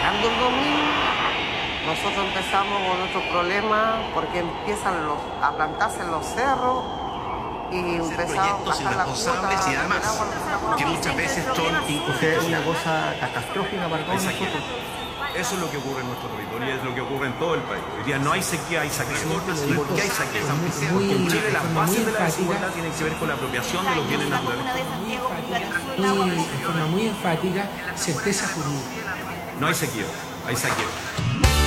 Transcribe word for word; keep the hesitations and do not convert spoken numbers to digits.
llegando el dos mil, nosotros empezamos con nuestros problemas porque empiezan los, a plantarse en los cerros y empezamos a bajar la cuota. Y además, que muchas veces son... O sea, es una cosa catastrófica para todos nosotros. Eso es lo que ocurre en nuestro territorio y es lo que ocurre en todo el país. Hoy día no hay sequía, hay saqueo. ¿Y por qué hay saqueo? Porque en Chile las bases de la desigualdad tienen que ver con la apropiación de los bienes naturales. Muy, de forma muy enfática, certeza jurídica. No hay sequía, hay saqueo.